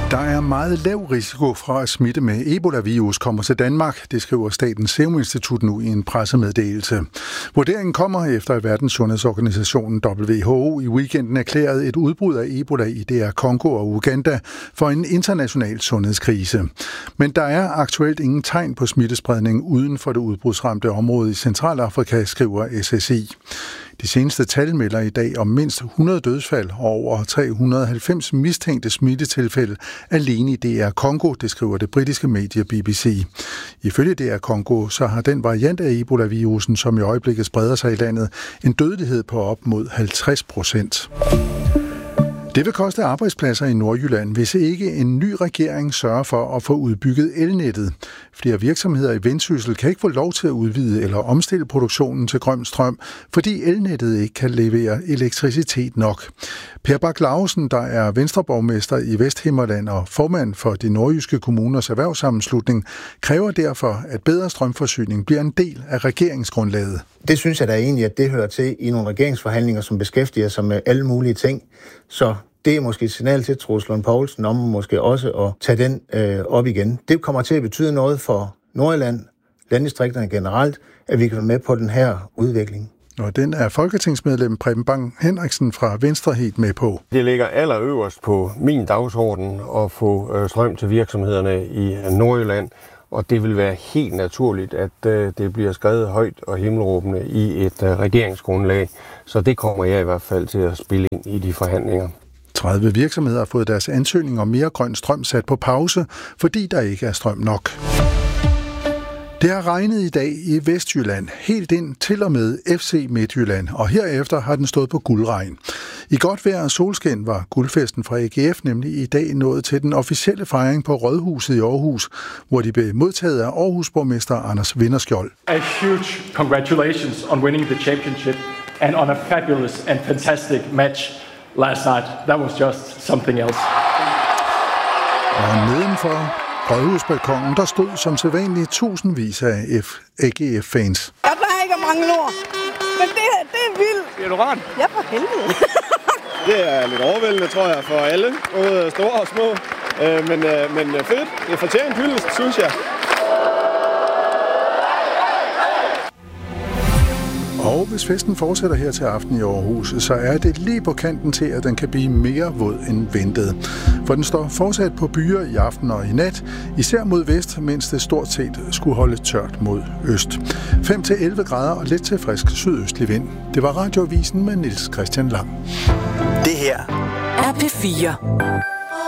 Der er meget lav risiko for at smitte med Ebola-virus kommer til Danmark, det skriver Statens Serum Institut nu i en pressemeddelelse. Vurderingen kommer efter, at Verdenssundhedsorganisationen WHO i weekenden erklærede et udbrud af Ebola i DR Congo og Uganda for en international sundhedskrise. Men der er aktuelt ingen tegn på smittespredning uden for det udbrudsramte område i Centralafrika, skriver SSI. De seneste tal melder i dag om mindst 100 dødsfald og over 390 mistænkte smittetilfælde alene i DR Congo, det skriver det britiske medie BBC. Ifølge DR Congo så har den variant af Ebola-virusen, som i øjeblikket spreder sig i landet, en dødelighed på op mod 50%. Det vil koste arbejdspladser i Nordjylland, hvis ikke en ny regering sørger for at få udbygget elnettet. Flere virksomheder i Vendsyssel kan ikke få lov til at udvide eller omstille produktionen til grøn strøm, fordi elnettet ikke kan levere elektricitet nok. Per Bak-Lausen, der er venstreborgmester i Vesthimmerland og formand for de nordjyske kommuners erhvervssammenslutning, kræver derfor, at bedre strømforsyning bliver en del af regeringsgrundlaget. Det synes jeg da egentlig, at det hører til i nogle regeringsforhandlinger, som beskæftiger sig med alle mulige ting. Så det er måske et signal til Troels Lund Poulsen om måske også at tage den op igen. Det kommer til at betyde noget for Nordjylland, landdistrikterne generelt, at vi kan være med på den her udvikling. Og den er folketingsmedlem Preben Bang Henriksen fra Venstre helt med på. Det ligger allerøverst på min dagsorden at få strøm til virksomhederne i Nordjylland. Og det vil være helt naturligt, at det bliver skrevet højt og himmelråbende i et regeringsgrundlag. Så det kommer jeg i hvert fald til at spille ind i de forhandlinger. 30 virksomheder har fået deres ansøgning om mere grøn strøm sat på pause, fordi der ikke er strøm nok. Det har regnet i dag i Vestjylland, helt ind til og med FC Midtjylland, og herefter har den stået på guldregn. I godt vejr og solskin var guldfesten fra AGF nemlig i dag nået til den officielle fejring på Rådhuset i Aarhus, hvor de blev modtaget af Aarhus-borgmester Anders Vinderskjold. A huge congratulations on winning the championship and on a fabulous and fantastic match last night. That was just something else. Og nedenfor Rådhusbalkonen, der stod som sædvanligt tusindvis af AGF-fans. Jeg plejer ikke at mangle ord, men det er vildt. Er du rart? Ja, for helvede. Det er lidt overvældende, tror jeg, for alle, både store og små. Men fedt. Det fortjener en hyldest, synes jeg. Og hvis festen fortsætter her til aften i Aarhus, så er det lige på kanten til, at den kan blive mere våd end ventet. For den står fortsat på byer i aften og i nat, især mod vest, mens det stort set skulle holde tørt mod øst. 5-11 grader og let til frisk sydøstlig vind. Det var Radioavisen med Niels Christian Lang. Det her er P4.